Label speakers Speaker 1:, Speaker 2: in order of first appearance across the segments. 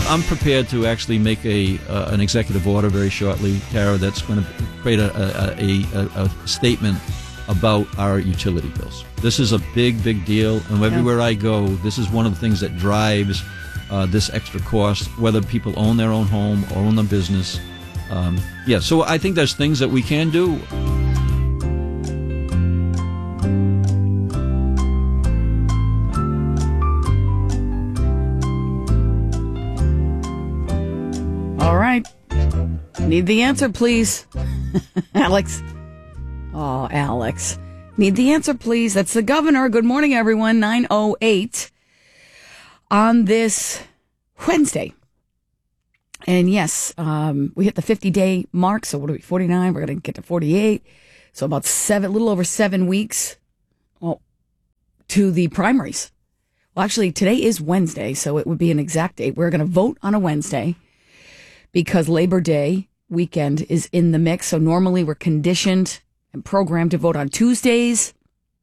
Speaker 1: I'm prepared to actually make an executive order very shortly, Tara, that's going to create a statement about our utility bills. This is a big, big deal, and everywhere I go, this is one of the things that drives this extra cost, whether people own their own home or own a business. So I think there's things that we can do.
Speaker 2: All right. Need the answer, please. Alex. Oh, Alex. Need the answer, please. That's the governor. Good morning, everyone. 9:08 on this Wednesday. And yes, we hit the 50-day mark. So what are we, 49? We're going to get to 48. So about a little over 7 weeks to the primaries. Well, actually, today is Wednesday, so it would be an exact date. We're going to vote on a Wednesday because Labor Day weekend is in the mix. So normally we're conditioned and programmed to vote on Tuesdays.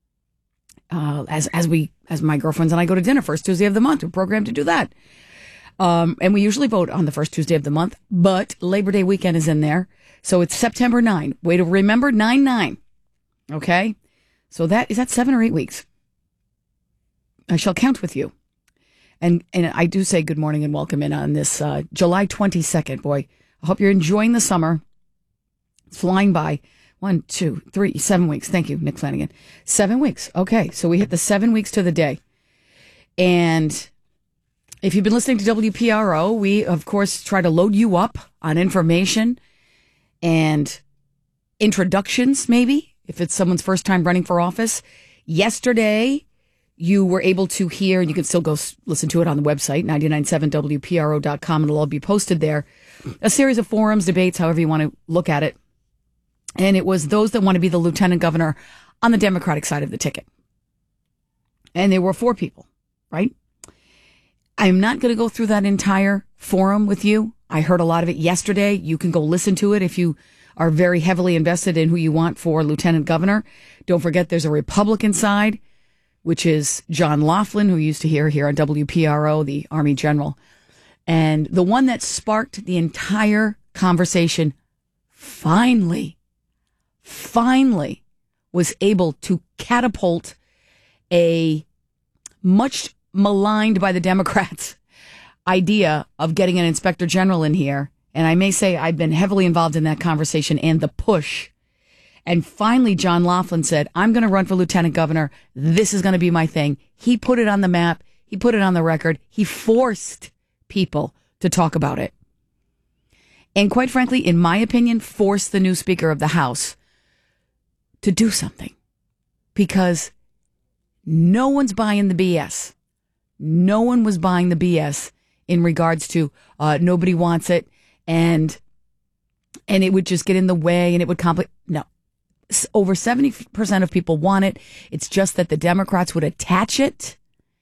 Speaker 2: As my girlfriends and I go to dinner first Tuesday of the month, we're programmed to do that. And we usually vote on the first Tuesday of the month, but Labor Day weekend is in there. So it's September 9. Way to remember, 9/9. Okay? So is that 7 or 8 weeks? I shall count with you. And I do say good morning and welcome in on this July 22nd. Boy, I hope you're enjoying the summer. It's flying by. 1, 2, 3, 7 weeks. Thank you, Nick Flanagan. 7 weeks. Okay, so we hit the 7 weeks to the day. And if you've been listening to WPRO, we, of course, try to load you up on information and introductions, maybe, if it's someone's first time running for office. Yesterday, you were able to hear, and you can still go listen to it on the website, 997wpro.com, and it'll all be posted there, a series of forums, debates, however you want to look at it. And it was those that want to be the lieutenant governor on the Democratic side of the ticket. And there were 4 people, right? I'm not going to go through that entire forum with you. I heard a lot of it yesterday. You can go listen to it if you are very heavily invested in who you want for lieutenant governor. Don't forget there's a Republican side, which is John Laughlin, who you used to hear here on WPRO, the Army General. And the one that sparked the entire conversation finally was able to catapult a much maligned by the Democrats idea of getting an inspector general in here. And I may say I've been heavily involved in that conversation and the push. And finally, John Laughlin said, I'm going to run for lieutenant governor. This is going to be my thing. He put it on the map. He put it on the record. He forced people to talk about it. And quite frankly, in my opinion, forced the new Speaker of the House to do something. Because no one's buying the BS. No one was buying the BS in regards to nobody wants it and it would just get in the way and it would complicate. No. Over 70% of people want it. It's just that the Democrats would attach it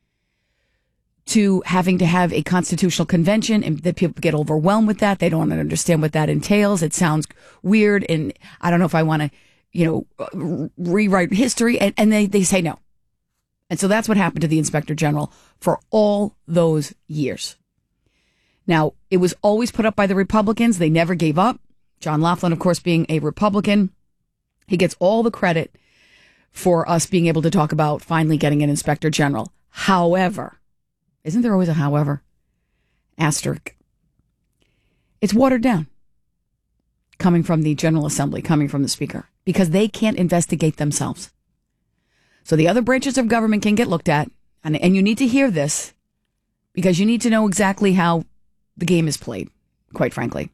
Speaker 2: to having to have a constitutional convention and that people get overwhelmed with that. They don't understand what that entails. It sounds weird and I don't know if I want to, rewrite history and they say no. And so that's what happened to the Inspector General for all those years. Now, it was always put up by the Republicans. They never gave up. John Laughlin, of course, being a Republican, he gets all the credit for us being able to talk about finally getting an Inspector General. However, isn't there always a however? Asterisk. It's watered down. Coming from the General Assembly, coming from the Speaker, because they can't investigate themselves. So the other branches of government can get looked at, and you need to hear this because you need to know exactly how the game is played, quite frankly.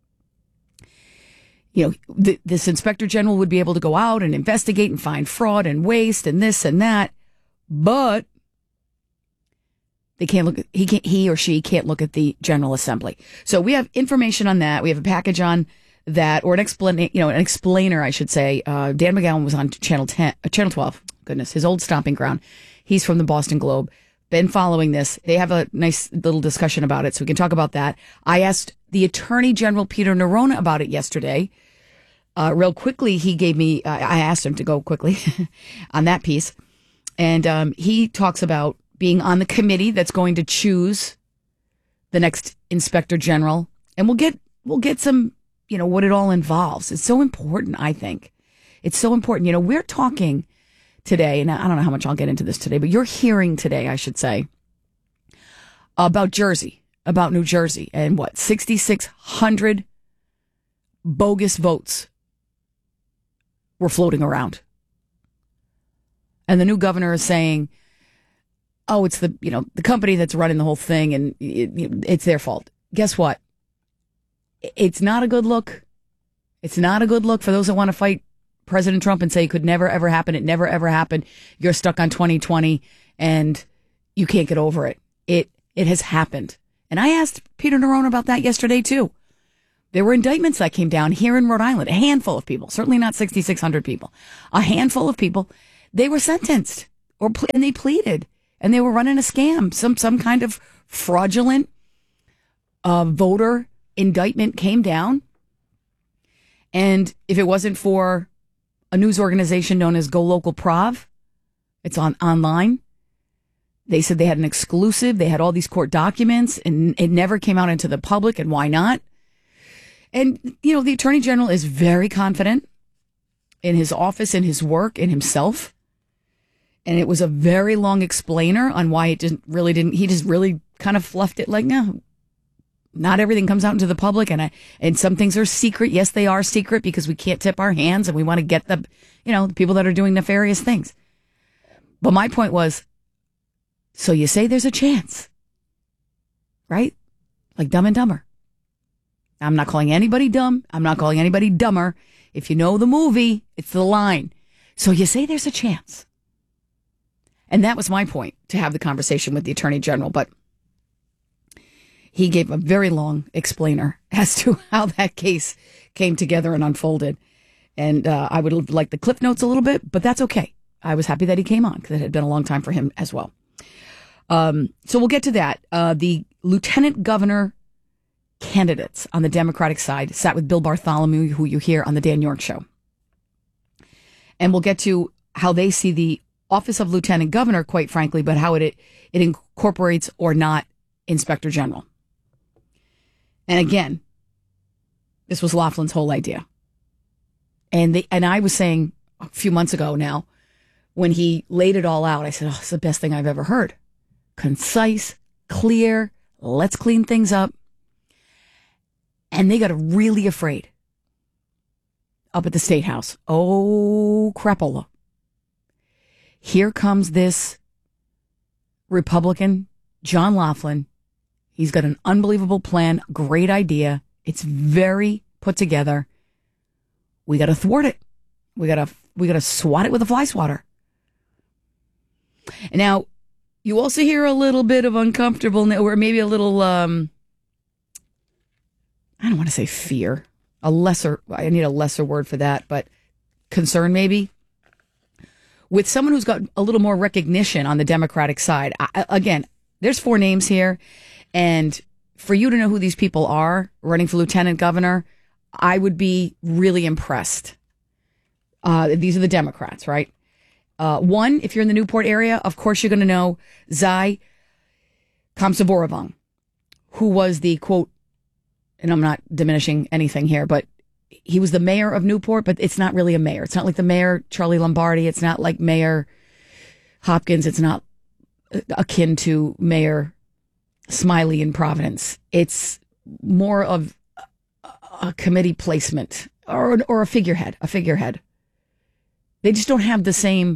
Speaker 2: This Inspector General would be able to go out and investigate and find fraud and waste and this and that, but they can't look at, he or she can't look at the General Assembly. So we have information on that. We have a package on that, or an explainer, I should say. Dan McGowan was on Channel 12. Goodness, his old stomping ground. He's from the Boston Globe. Been following this. They have a nice little discussion about it, so we can talk about that. I asked the Attorney General Peter Neronha about it yesterday. Real quickly, he gave me, I asked him to go quickly on that piece. And he talks about being on the committee that's going to choose the next inspector general, and we'll get some, what it all involves. It's so important, I think. It's so important. We're talking today, and I don't know how much I'll get into this today, but you're hearing today, I should say, about New Jersey, and 6,600 bogus votes were floating around. And the new governor is saying, oh, it's the company that's running the whole thing, and it's their fault. Guess what? It's not a good look. It's not a good look for those that want to fight President Trump and say it could never, ever happen. It never, ever happened. You're stuck on 2020 and you can't get over it. It has happened. And I asked Peter Nerone about that yesterday, too. There were indictments that came down here in Rhode Island. A handful of people, certainly not 6,600 people. A handful of people, they were sentenced and they pleaded. And they were running a scam. Some kind of fraudulent voter indictment came down. And if it wasn't for a news organization known as Go Local Prov, it's online. They said they had an exclusive. They had all these court documents, and it never came out into the public. And why not? And, the Attorney General is very confident in his office, in his work, in himself. And it was a very long explainer on why he just really kind of fluffed it like, no, not everything comes out into the public. And some things are secret. Yes, they are secret because we can't tip our hands and we want to get the people that are doing nefarious things. But my point was, so you say there's a chance, right? Like Dumb and Dumber. I'm not calling anybody dumb. I'm not calling anybody dumber. If you know the movie, it's the line. So you say there's a chance. And that was my point, to have the conversation with the Attorney General. But he gave a very long explainer as to how that case came together and unfolded. And I would like the cliff notes a little bit, but that's okay. I was happy that he came on because it had been a long time for him as well. So we'll get to that. The lieutenant governor candidates on the Democratic side sat with Bill Bartholomew, who you hear on the Dan York Show. And we'll get to how they see the office of lieutenant governor, quite frankly, but how it incorporates or not inspector general. And again, this was Laughlin's whole idea. And I was saying a few months ago now, when he laid it all out, I said, it's the best thing I've ever heard. Concise, clear, let's clean things up. And they got really afraid up at the State House. Oh, crapola. Here comes this Republican, John Laughlin. He's got an unbelievable plan, great idea. It's very put together. We got to thwart it. We got to swat it with a fly swatter. Now, you also hear a little bit of uncomfortableness, or maybe a little, I don't want to say fear. I need a lesser word for that, but concern maybe. With someone who's got a little more recognition on the Democratic side. Again, there's 4 names here. And for you to know who these people are running for lieutenant governor, I would be really impressed. These are the Democrats, right? One, if you're in the Newport area, of course you're going to know Zai Kamsavorivong, who was the, quote, and I'm not diminishing anything here, but he was the mayor of Newport, but it's not really a mayor. It's not like the mayor, Charlie Lombardi. It's not like Mayor Hopkins. It's not akin to Mayor Smiley in Providence. It's more of a committee placement or a figurehead, They just don't have the same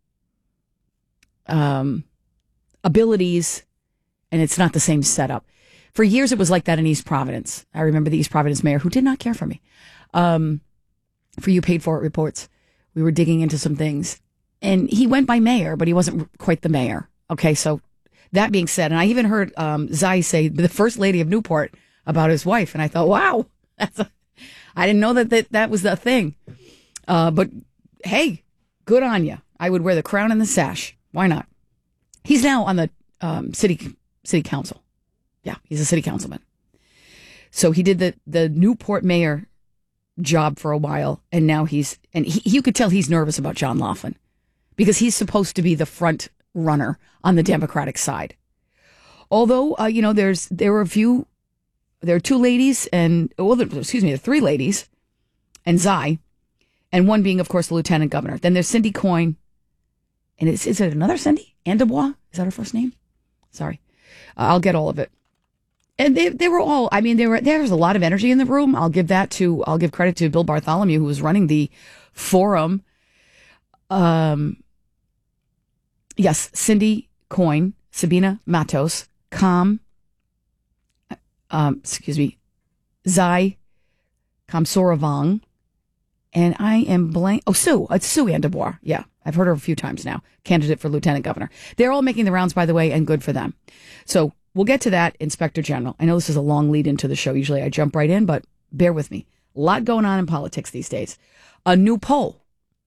Speaker 2: abilities, and it's not the same setup. For years, it was like that in East Providence. I remember the East Providence mayor who did not care for me. For you paid for it reports, we were digging into some things, and he went by mayor, but he wasn't quite the mayor. Okay, so that being said, and I even heard Zai say the first lady of Newport about his wife, and I thought, wow, I didn't know that was the thing. But hey, good on you. I would wear the crown and the sash. Why not? He's now on the city council. Yeah, he's a city councilman. So he did the Newport mayor job for a while, and now you could tell he's nervous about John Laughlin because he's supposed to be the front runner on the Democratic side. Although, there are two ladies there are three ladies and Zai, and one being, of course, the lieutenant governor. Then there's Cindy Coyne. And is it another Cindy? Andabois? Is that her first name? Sorry. I'll get all of it. And they were all, there was a lot of energy in the room. I'll give credit to Bill Bartholomew, who was running the forum. Yes, Cindy Coyne, Sabina Matos, Zai Kamsoravong, and I am blank. Oh, Sue. It's Sue Andabois. Yeah, I've heard her a few times now. Candidate for lieutenant governor. They're all making the rounds, by the way, and good for them. So we'll get to that, Inspector General. I know this is a long lead into the show. Usually I jump right in, but bear with me. A lot going on in politics these days. A new poll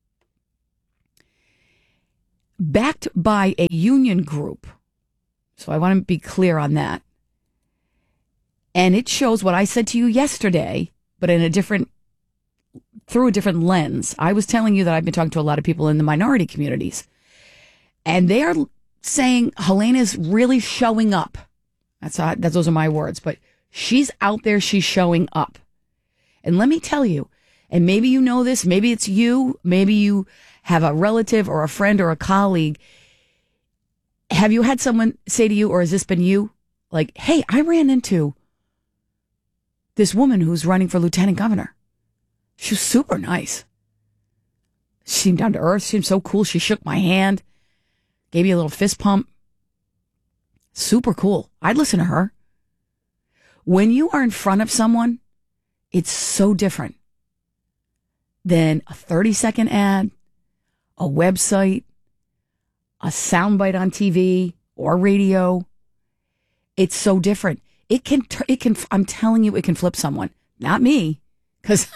Speaker 2: backed by a union group. So I want to be clear on that. And it shows what I said to you yesterday, but through a different lens. I was telling you that I've been talking to a lot of people in the minority communities, and they are saying Helena's really showing up. Those are my words, but she's out there. She's showing up. And let me tell you, and maybe you know this, maybe it's you, maybe you have a relative or a friend or a colleague. Have you had someone say to you, or has this been you? Like, hey, I ran into this woman who's running for lieutenant governor. She was super nice. She seemed down to earth. She seemed so cool. She shook my hand, gave me a little fist pump. Super cool. I'd listen to her. When you are in front of someone, it's so different than a 30-second ad, a website, a soundbite on TV or radio. It's so different. It can, I'm telling you, it can flip someone. Not me, because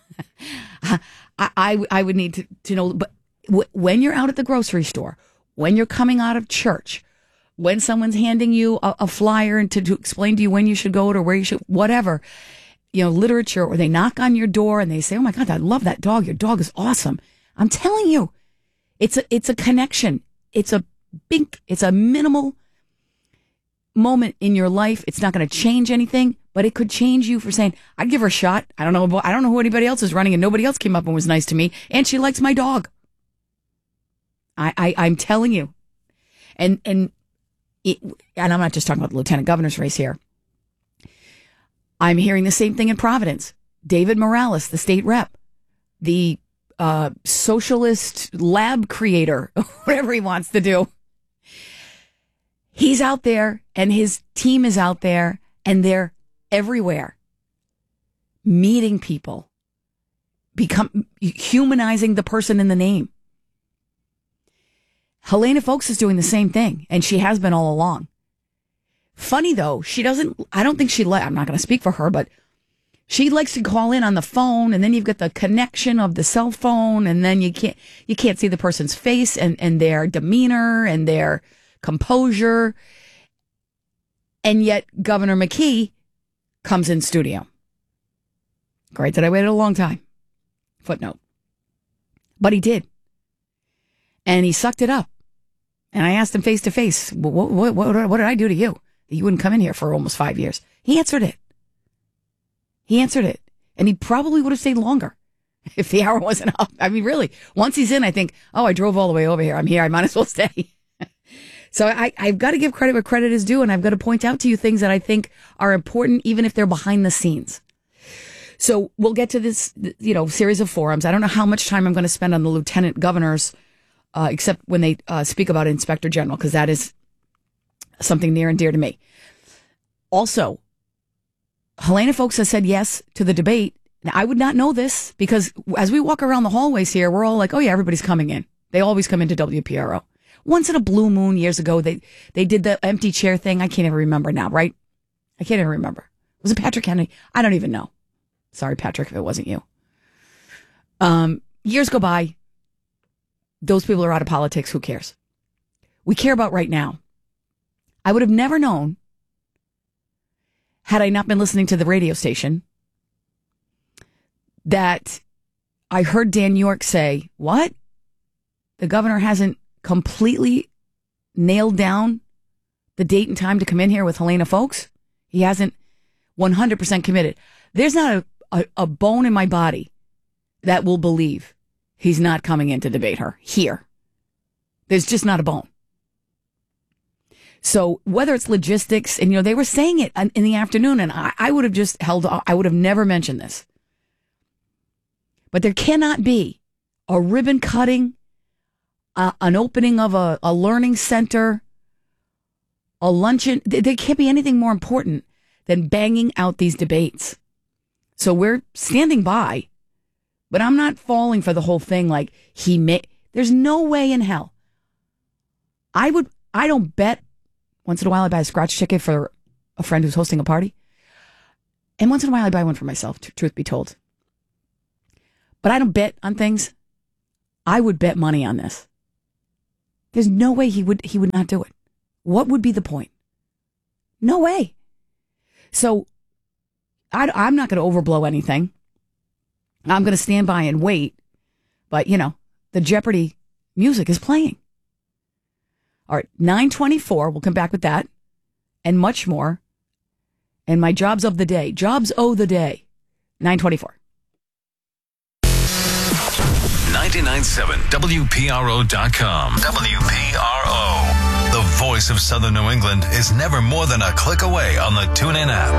Speaker 2: I would need to know, but when you're out at the grocery store, when you're coming out of church, when someone's handing you a flyer and to explain to you when you should go to where you should, whatever, literature, or they knock on your door and they say, oh my God, I love that dog. Your dog is awesome. I'm telling you, it's a connection. It's a minimal moment in your life. It's not going to change anything, but it could change you for saying, I'd give her a shot. I don't know who anybody else is running, and nobody else came up and was nice to me, and she likes my dog. I'm telling you. And I'm not just talking about the lieutenant governor's race here. I'm hearing the same thing in Providence. David Morales, the state rep, the socialist lab creator, whatever he wants to do. He's out there, and his team is out there, and they're everywhere, meeting people, humanizing the person in the name. Helena Foulkes is doing the same thing, and she has been all along. Funny though, I don't think I'm not going to speak for her, but she likes to call in on the phone, and then you've got the connection of the cell phone, and then you can't see the person's face and their demeanor and their composure. And yet Governor McKee comes in studio. Great that I waited a long time. Footnote. But he did. And he sucked it up. And I asked him face to face, what did I do to you? You wouldn't come in here for almost 5 years. He answered it. And he probably would have stayed longer if the hour wasn't up. I mean, really, once he's in, I think, I drove all the way over here. I'm here. I might as well stay. So I've got to give credit where credit is due, and I've got to point out to you things that I think are important, even if they're behind the scenes. So we'll get to this, series of forums. I don't know how much time I'm going to spend on the lieutenant governors, except when they speak about Inspector General, because that is something near and dear to me. Also, Helena Foulkes has said yes to the debate. Now, I would not know this, because as we walk around the hallways here, we're all like, oh yeah, everybody's coming in. They always come into WPRO. Once in a blue moon years ago, they did the empty chair thing. I can't even remember now, right? I can't even remember. Was it Patrick Kennedy? I don't even know. Sorry, Patrick, if it wasn't you. Years go by. Those people are out of politics. Who cares? We care about right now. I would have never known, had I not been listening to the radio station, that I heard Dan York say, what? The governor hasn't completely nailed down the date and time to come in here with Helena Folks. He hasn't 100% committed. There's not a bone in my body that will believe he's not coming in to debate her here. There's just not a bone. So whether it's logistics, and they were saying it in the afternoon, and I would have just I would have never mentioned this. But there cannot be a ribbon cutting, an opening of a learning center, a luncheon. There can't be anything more important than banging out these debates. So we're standing by, but I'm not falling for the whole thing like there's no way in hell. I don't bet. Once in a while I buy a scratch ticket for a friend who's hosting a party. And once in a while I buy one for myself, truth be told. But I don't bet on things. I would bet money on this. There's no way he would not do it. What would be the point? No way. So I'm not going to overblow anything. I'm going to stand by and wait. But, the Jeopardy music is playing. All right, 9:24. We'll come back with that and much more. And my jobs of the day. Jobs o' the day. 9:24.
Speaker 3: 99.7 WPRO.com. WPRO. The voice of Southern New England is never more than a click away on the TuneIn app.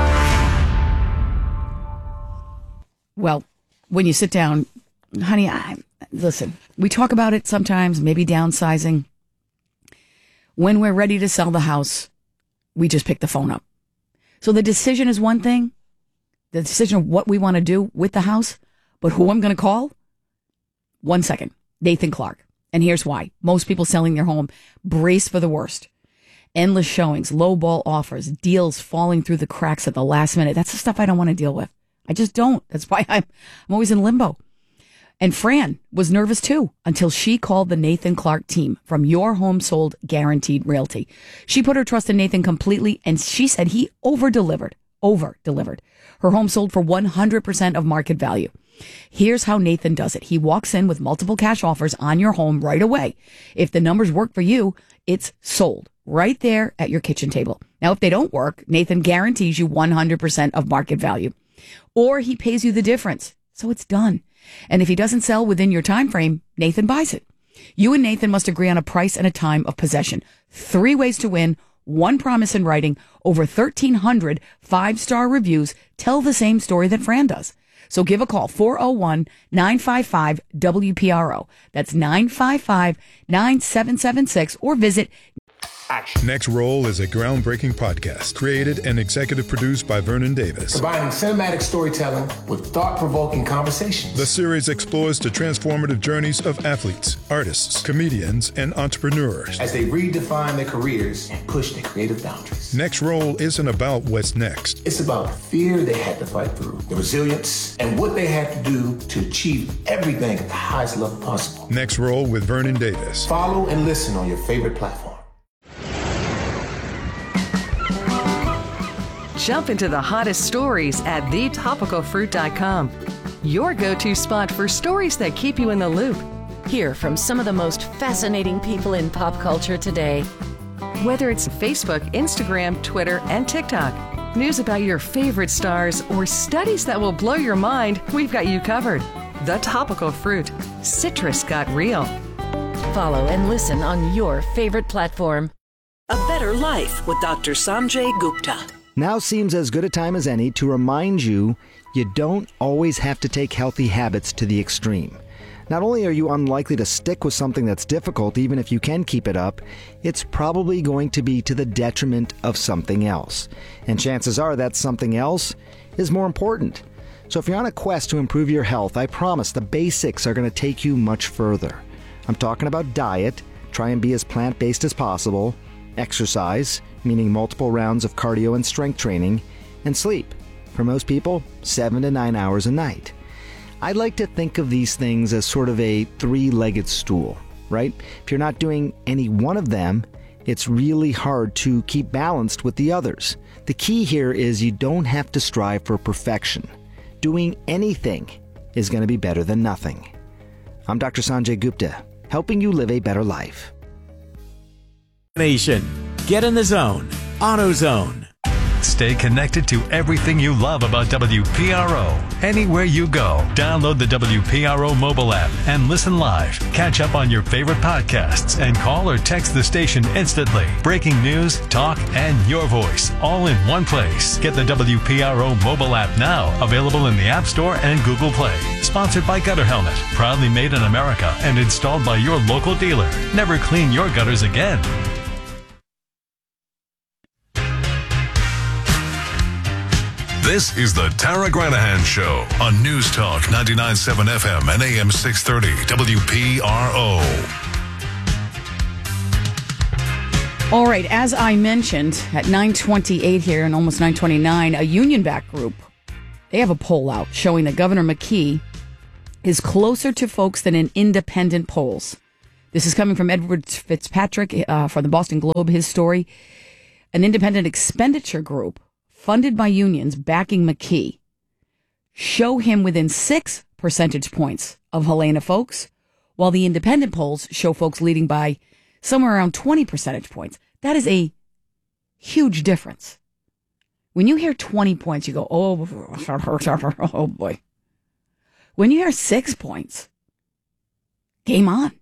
Speaker 2: Well, when you sit down, honey, listen, we talk about it sometimes, maybe downsizing. When we're ready to sell the house, we just pick the phone up. So the decision is one thing, the decision of what we want to do with the house, but who I'm going to call? 1 second. Nathan Clark. And here's why. Most people selling their home brace for the worst. Endless showings, low ball offers, deals falling through the cracks at the last minute. That's the stuff I don't want to deal with. I just don't. That's why I'm always in limbo. And Fran was nervous too until she called the Nathan Clark team from Your Home Sold Guaranteed Realty. She put her trust in Nathan completely, and she said he over-delivered. Her home sold for 100% of market value. Here's how Nathan does it. He walks in with multiple cash offers on your home right away. If the numbers work for you, it's sold right there at your kitchen table. Now, if they don't work, Nathan guarantees you 100% of market value. Or he pays you the difference. So it's done. And if he doesn't sell within your time frame, Nathan buys it. You and Nathan must agree on a price and a time of possession. 3 ways to win, 1 promise in writing, over 1,300 5-star reviews tell the same story that Fran does. So give a call, 401-955-WPRO. That's 955-9776, or visit
Speaker 4: Next Roll is a groundbreaking podcast created and executive produced by Vernon Davis.
Speaker 5: Combining cinematic storytelling with thought-provoking conversations.
Speaker 4: The series explores the transformative journeys of athletes, artists, comedians, and entrepreneurs
Speaker 5: as they redefine their careers and push their creative boundaries.
Speaker 4: Next Roll isn't about what's next.
Speaker 5: It's about the fear they had to fight through, the resilience, and what they had to do to achieve everything at the highest level possible.
Speaker 4: Next Roll with Vernon Davis.
Speaker 5: Follow and listen on your favorite platform.
Speaker 6: Jump into the hottest stories at thetopicalfruit.com. Your go-to spot for stories that keep you in the loop.
Speaker 7: Hear from some of the most fascinating people in pop culture today.
Speaker 6: Whether it's Facebook, Instagram, Twitter, and TikTok, news about your favorite stars, or studies that will blow your mind, we've got you covered. The Topical Fruit. Citrus got real.
Speaker 7: Follow and listen on your favorite platform.
Speaker 8: A Better Life with Dr. Sanjay Gupta.
Speaker 9: Now seems as good a time as any to remind you don't always have to take healthy habits to the extreme. Not only are you unlikely to stick with something that's difficult, even if you can keep it up, it's probably going to be to the detriment of something else. And chances are that something else is more important. So if you're on a quest to improve your health, I promise the basics are going to take you much further. I'm talking about diet, try and be as plant-based as possible, exercise, meaning multiple rounds of cardio and strength training, and sleep. For most people, 7 to 9 hours a night. I like to think of these things as sort of a 3-legged stool, right? If you're not doing any one of them, it's really hard to keep balanced with the others. The key here is you don't have to strive for perfection. Doing anything is going to be better than nothing. I'm Dr. Sanjay Gupta, helping you live a better life.
Speaker 10: Nation. Get in the zone. AutoZone.
Speaker 3: Stay connected to everything you love about WPRO. Anywhere you go, download the WPRO mobile app and listen live. Catch up on your favorite podcasts and call or text the station instantly. Breaking news, talk, and your voice all in one place. Get the WPRO mobile app now, available in the App Store and Google Play. Sponsored by Gutter Helmet, proudly made in America and installed by your local dealer. Never clean your gutters again. This is the Tara Granahan Show on News Talk 99.7 FM and AM 630 WPRO.
Speaker 2: All right, as I mentioned, at 9:28 here and almost 9:29, a union-backed group, they have a poll out showing that Governor McKee is closer to folks than in independent polls. This is coming from Edward Fitzpatrick for the Boston Globe, his story. An independent expenditure group funded by unions backing McKee show him within 6 percentage points of Helena folks, while the independent polls show folks leading by somewhere around 20 percentage points. That is a huge difference. When you hear 20 points, you go, oh boy. When you hear 6 points, game on.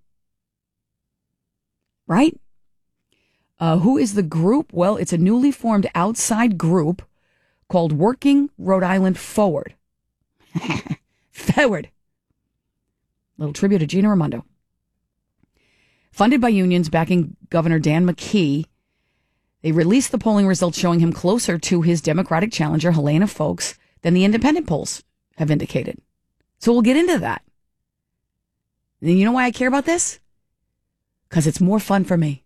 Speaker 2: Right? Who is the group? Well, it's a newly formed outside group called Working Rhode Island Forward. Forward. Little tribute to Gina Raimondo. Funded by unions backing Governor Dan McKee, they released the polling results showing him closer to his Democratic challenger, Helena Foulkes, than the independent polls have indicated. So we'll get into that. And you know why I care about this? Because it's more fun for me.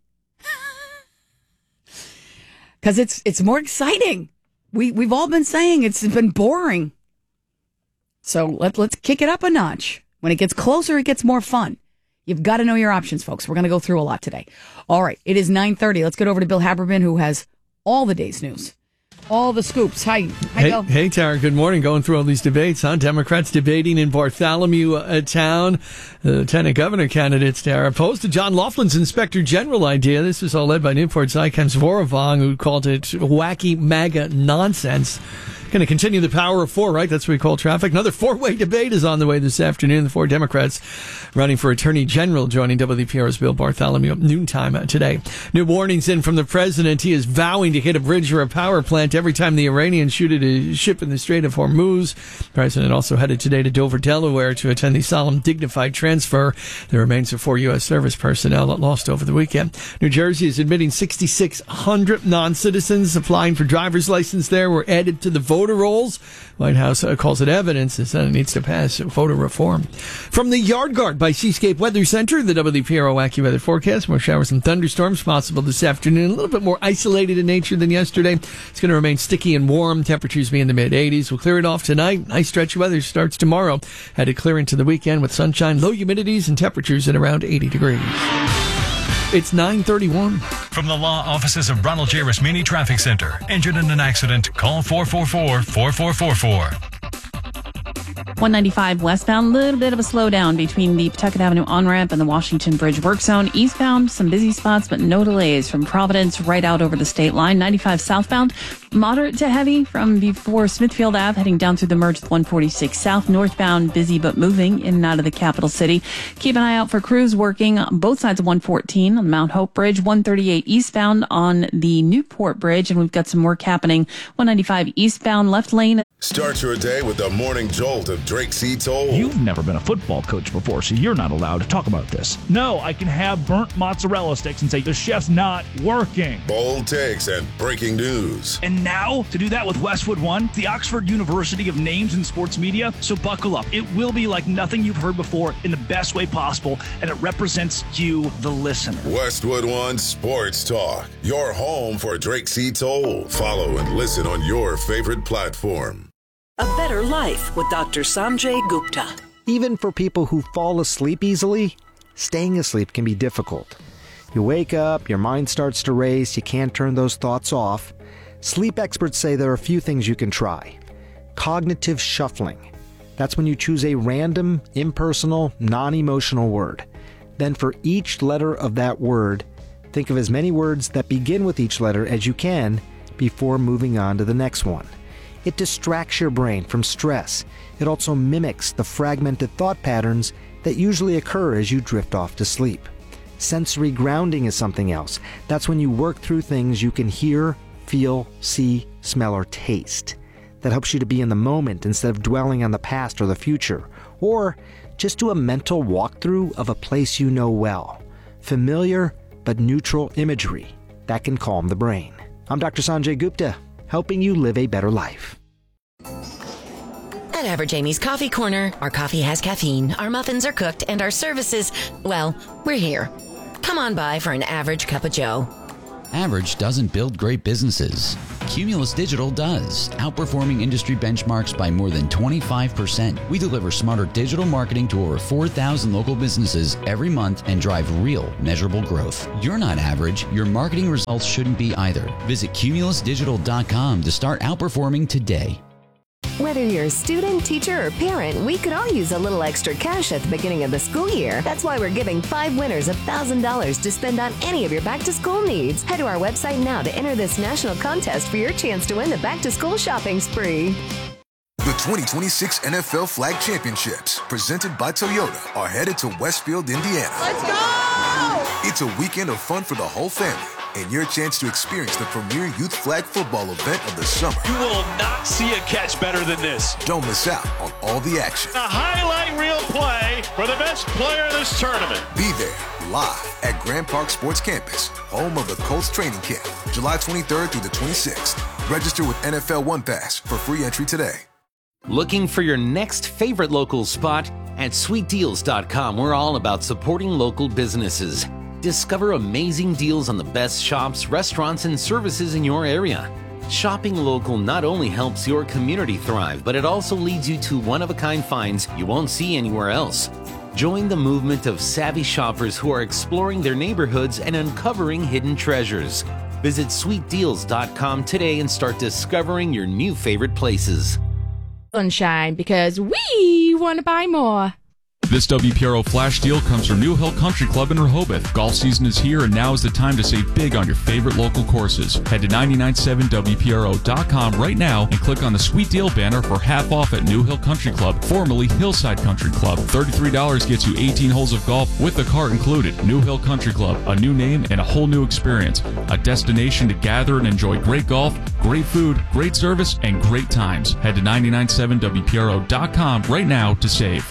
Speaker 2: Because it's more exciting. We've all been saying it's been boring. So let's kick it up a notch. When it gets closer, it gets more fun. You've got to know your options, folks. We're going to go through a lot today. All right, it is 9:30. Let's get over to Bill Haberman, who has all the day's news. All the scoops. Hi, Bill.
Speaker 11: Hey, Tara. Good morning. Going through all these debates, huh? Democrats debating in Bartholomew town. The Lieutenant Governor candidates, Tara, opposed to John Laughlin's Inspector General idea. This was all led by Newport's Icahn Zvoravong, who called it wacky MAGA nonsense. Going to continue the power of four, right? That's what we call traffic. Another four-way debate is on the way this afternoon. The four Democrats running for Attorney General joining WPR's Bill Bartholomew at noontime today. New warnings in from the president. He is vowing to hit a bridge or a power plant every time the Iranians shoot at a ship in the Strait of Hormuz. The president also headed today to Dover, Delaware to attend the solemn dignified transfer. The remains of 4 U.S. service personnel that lost over the weekend. New Jersey is admitting 6,600 non-citizens applying for driver's license there were added to the voter rolls. White House calls it evidence the Senate needs to pass voter reform. From the Yard Guard by Seascape Weather Center, the WPRO AccuWeather forecast. More showers and thunderstorms possible this afternoon. A little bit more isolated in nature than yesterday. It's going to remain sticky and warm. Temperatures be in the mid-80s. We'll clear it off tonight. Nice stretch of weather starts tomorrow. Had to clear into the weekend with sunshine, low humidities, and temperatures at around 80 degrees. It's 9:31.
Speaker 3: From the law offices of Ronald J. Rasmini Traffic Center. Injured in an accident? Call 444-4444.
Speaker 12: 195 westbound, a little bit of a slowdown between the Pawtucket Avenue on-ramp and the Washington Bridge work zone. Eastbound, some busy spots, but no delays from Providence right out over the state line. 95 southbound, moderate to heavy from before Smithfield Ave, heading down through the merge with 146 south. Northbound, busy but moving in and out of the capital city. Keep an eye out for crews working on both sides of 114 on the Mount Hope Bridge. 138 eastbound on the Newport Bridge, and we've got some work happening. 195 eastbound, left lane.
Speaker 13: Start your day with the morning jolt of Drake C. Toll.
Speaker 14: You've never been a football coach before, so you're not allowed to talk about this. No, I can have burnt mozzarella sticks and say the chef's not working.
Speaker 13: Bold takes and breaking news.
Speaker 14: And now, to do that with Westwood One, the Oxford University of Names in Sports Media. So buckle up. It will be like nothing you've heard before in the best way possible, and it represents you, the listener.
Speaker 13: Westwood One Sports Talk, your home for Drake C. Toll. Follow and listen on your favorite platform.
Speaker 8: A better life with Dr. Sanjay Gupta.
Speaker 9: Even for people who fall asleep easily, staying asleep can be difficult. You wake up, your mind starts to race, you can't turn those thoughts off. Sleep experts say there are a few things you can try. Cognitive shuffling. That's when you choose a random, impersonal, non-emotional word. Then for each letter of that word, Think of as many words that begin with each letter as you can before moving on to the next one. It distracts your brain from stress. It also mimics the fragmented thought patterns that usually occur as you drift off to sleep. Sensory grounding is something else. That's when you work through things you can hear, feel, see, smell, or taste. That helps you to be in the moment instead of dwelling on the past or the future. Or just do a mental walkthrough of a place you know well. Familiar but neutral imagery that can calm the brain. I'm Dr. Sanjay Gupta, helping you live a better life.
Speaker 7: At Average Amy's Coffee Corner, our coffee has caffeine, our muffins are cooked, and our services, well, we're here. Come on by for an average cup of joe.
Speaker 15: Average doesn't build great businesses. Cumulus Digital does, outperforming industry benchmarks by more than 25%. We deliver smarter digital marketing to over 4,000 local businesses every month and drive real, measurable growth. You're not average. Your marketing results shouldn't be either. Visit cumulusdigital.com to start outperforming today.
Speaker 16: Whether you're a student, teacher, or parent, we could all use a little extra cash at the beginning of the school year. That's why we're giving 5 winners $1,000 to spend on any of your back-to-school needs. Head to our website now to enter this national contest for your chance to win the back-to-school shopping spree.
Speaker 17: The 2026 NFL Flag Championships, presented by Toyota, are headed to Westfield, Indiana.
Speaker 18: Let's go!
Speaker 17: It's a weekend of fun for the whole family, and your chance to experience the premier youth flag football event of the summer.
Speaker 18: You will not see a catch better than this.
Speaker 17: Don't miss out on all the action.
Speaker 18: A highlight reel play for the best player in this tournament.
Speaker 17: Be there, live at Grand Park Sports Campus, home of the Colts training camp, July 23rd through the 26th. Register with NFL One Pass for free entry today.
Speaker 19: Looking for your next favorite local spot? At sweetdeals.com, we're all about supporting local businesses. Discover amazing deals on the best shops, restaurants, and services in your area. Shopping local not only helps your community thrive, but it also leads you to one-of-a-kind finds you won't see anywhere else. Join the movement of savvy shoppers who are exploring their neighborhoods and uncovering hidden treasures. Visit sweetdeals.com today and start discovering your new favorite places.
Speaker 20: Sunshine, because we want to buy more.
Speaker 21: This WPRO flash deal comes from New Hill Country Club in Rehoboth. Golf season is here, and now is the time to save big on your favorite local courses. Head to 997WPRO.com right now and click on the Sweet Deal banner for half off at New Hill Country Club, formerly Hillside Country Club. $33 gets you 18 holes of golf with the cart included. New Hill Country Club, a new name and a whole new experience. A destination to gather and enjoy great golf, great food, great service, and great times. Head to 997WPRO.com right now to save.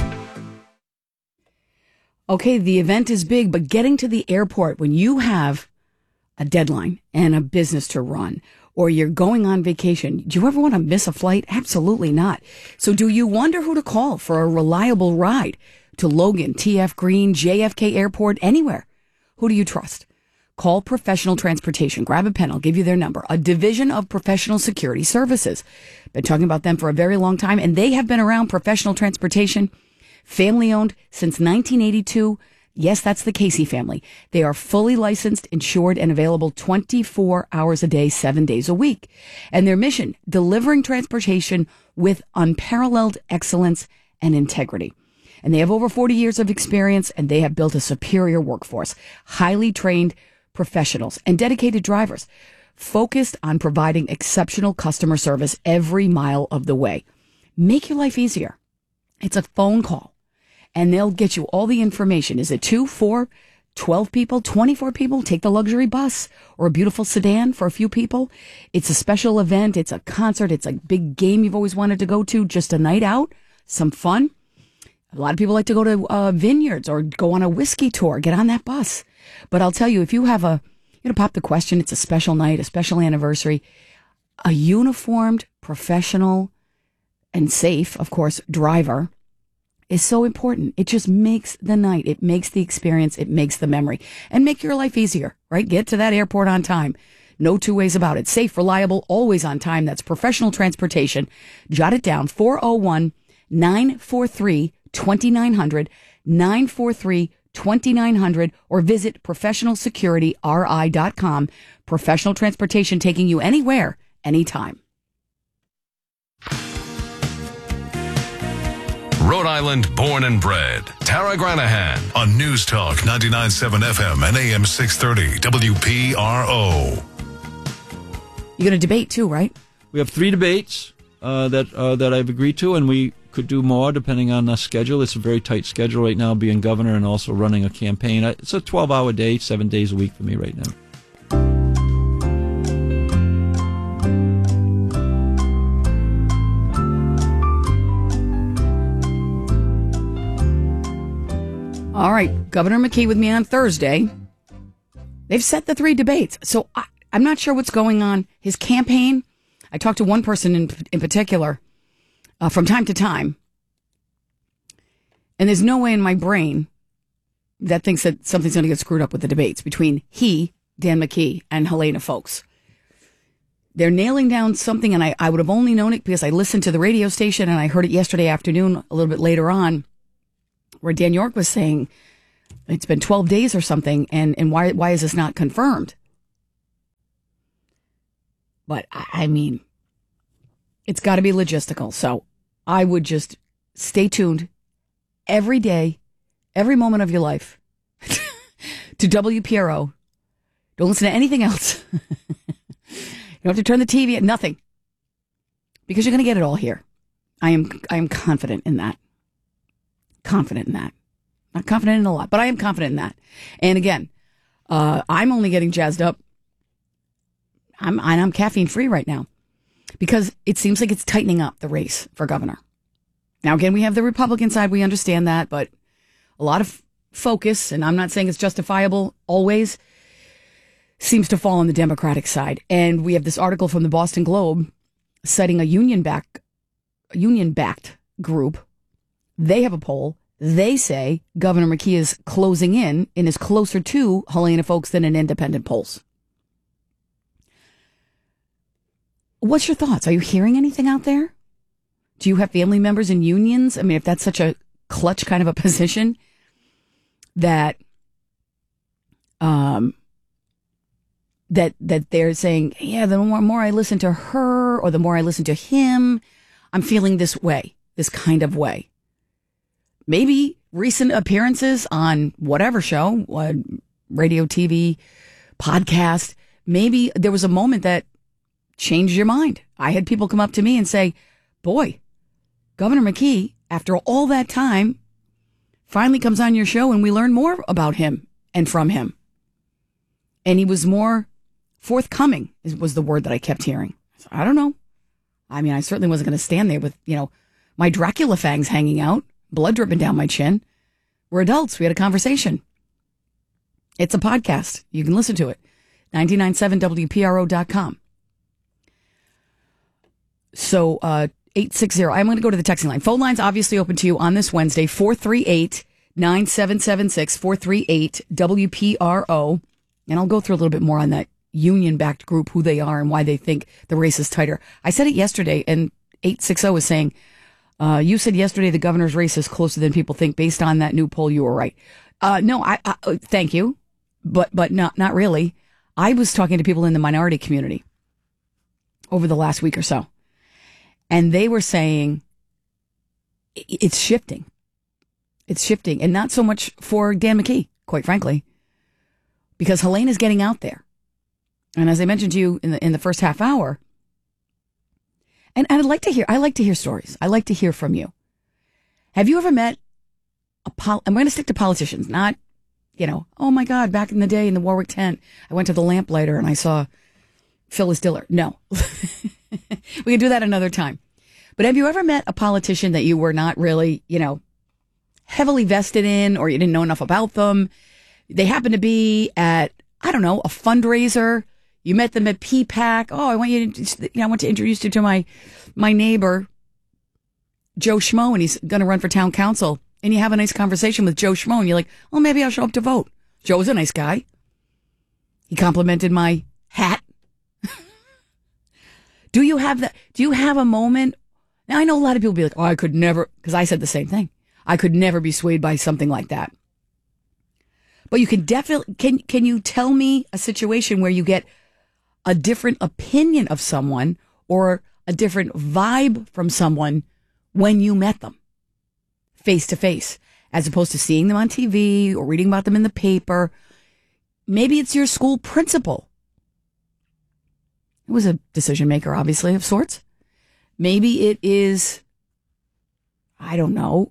Speaker 2: Okay, the event is big, but getting to the airport when you have a deadline and a business to run, or you're going on vacation, do you ever want to miss a flight? Absolutely not. So do you wonder who to call for a reliable ride to Logan, TF Green, JFK Airport, anywhere? Who do you trust? Call Professional Transportation. Grab a pen. I'll give you their number. A division of Professional Security Services. Been talking about them for a very long time, and they have been around. Professional Transportation, family-owned since 1982. Yes, that's the Casey family. They are fully licensed, insured, and available 24 hours a day, 7 days a week. And their mission, delivering transportation with unparalleled excellence and integrity. And they have over 40 years of experience, and they have built a superior workforce, highly trained professionals and dedicated drivers, focused on providing exceptional customer service every mile of the way. Make your life easier. It's a phone call. And they'll get you all the information. Is it 2, 4, 12 people, 24 people? Take the luxury bus or a beautiful sedan for a few people. It's a special event. It's a concert. It's a big game you've always wanted to go to. Just a night out, some fun. A lot of people like to go to vineyards or go on a whiskey tour. Get on that bus. But I'll tell you, if you have pop the question, it's a special night, a special anniversary, a uniformed, professional, and safe, of course, driver is so important. It just makes the night. It makes the experience. It makes the memory. And make your life easier, right? Get to that airport on time. No two ways about it. Safe, reliable, always on time. That's Professional Transportation. Jot it down, 401-943-2900, 943-2900, or visit ProfessionalSecurityRI.com. Professional Transportation, taking you anywhere, anytime.
Speaker 3: Rhode Island born and bred. Tara Granahan on News Talk 99.7 FM and AM 630 WPRO.
Speaker 2: You're going to debate too, right?
Speaker 1: We have 3 debates that I've agreed to, and we could do more depending on the schedule. It's a very tight schedule right now, being governor and also running a campaign. It's a 12-hour day, 7 days a week for me right now.
Speaker 2: All right, Governor McKee with me on Thursday. They've set the 3 debates. So I'm not sure what's going on. His campaign, I talked to one person in particular from time to time. And there's no way in my brain that thinks that something's going to get screwed up with the debates between Dan McKee, and Helena Foulkes. They're nailing down something, and I would have only known it because I listened to the radio station and I heard it yesterday afternoon a little bit later on, where Dan York was saying it's been 12 days or something, and why is this not confirmed? But I mean, it's got to be logistical. So I would just stay tuned every day, every moment of your life to WPRO. Don't listen to anything else. You don't have to turn the TV at nothing, because you're going to get it all here. I am confident in that. Confident in that. Not confident in a lot, but I am confident in that. And again, I'm only getting jazzed up. I'm caffeine free right now because it seems like it's tightening up the race for governor. Now, again, we have the Republican side. We understand that, but a lot of focus, and I'm not saying it's justifiable always, seems to fall on the Democratic side. And we have this article from the Boston Globe citing a union-backed group. They have a poll. They say Governor McKee is closing in and is closer to Helena Foulkes than in independent polls. What's your thoughts? Are you hearing anything out there? Do you have family members in unions? I mean, if that's such a clutch kind of a position that that they're saying, yeah, the more I listen to her or the more I listen to him, I'm feeling this way, this kind of way. Maybe recent appearances on whatever show, radio, TV, podcast, maybe there was a moment that changed your mind. I had people come up to me and say, boy, Governor McKee, after all that time, finally comes on your show and we learn more about him and from him. And he was more forthcoming, was the word that I kept hearing. So, I don't know. I mean, I certainly wasn't going to stand there with, my Dracula fangs hanging out, blood dripping down my chin. We're adults. We had a conversation. It's a podcast. You can listen to it. 997WPRO.com. So, 860. I'm going to go to the texting line. Phone line's obviously open to you on this Wednesday, 438-9776, 438-WPRO. And I'll go through a little bit more on that union-backed group, who they are and why they think the race is tighter. I said it yesterday, and 860 was saying, you said yesterday the governor's race is closer than people think. Based on that new poll, you were right. No, I thank you, but not really. I was talking to people in the minority community over the last week or so, and they were saying it's shifting. It's shifting, and not so much for Dan McKee, quite frankly, because Helena's getting out there. And as I mentioned to you in the first half hour, and I like to hear stories. I like to hear from you. Have you ever met I'm going to stick to politicians, not, oh my God, back in the day in the Warwick tent, I went to the Lamplighter and I saw Phyllis Diller. No. We can do that another time. But have you ever met a politician that you were not really, heavily vested in, or you didn't know enough about them? They happened to be at, I don't know, a fundraiser. You met them at PPAC. Oh, I want to introduce you to my neighbor, Joe Schmo, and he's going to run for town council. And you have a nice conversation with Joe Schmo, and you're like, well, maybe I'll show up to vote. Joe's a nice guy. He complimented my hat. Do you have that? Do you have a moment? Now, I know a lot of people be like, oh, I could never, because I said the same thing. I could never be swayed by something like that. But you can definitely, can you tell me a situation where you get a different opinion of someone or a different vibe from someone when you met them? face to face, as opposed to seeing them on TV or reading about them in the paper. Maybe it's your school principal. It was a decision maker, obviously, of sorts. Maybe it is, I don't know,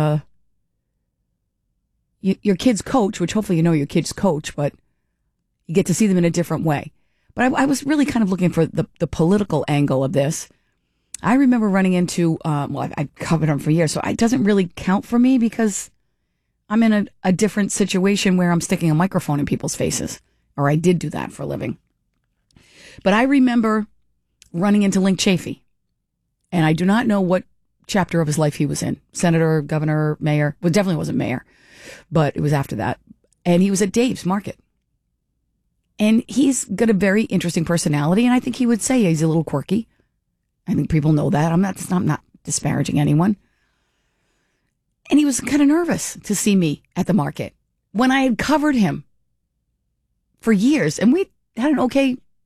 Speaker 2: your kid's coach, which hopefully you know your kid's coach, but you get to see them in a different way. But I was really kind of looking for the political angle of this. I remember running into, I covered them for years, so it doesn't really count for me because I'm in a different situation where I'm sticking a microphone in people's faces, or I did do that for a living. But I remember running into Link Chafee, and I do not know what chapter of his life he was in. Senator, governor, mayor. Well, definitely wasn't mayor, but it was after that. And he was at Dave's Market. And he's got a very interesting personality, and I think he would say he's a little quirky. I think people know that. I'm not disparaging anyone. And he was kind of nervous to see me at the market when I had covered him for years, and we had an okay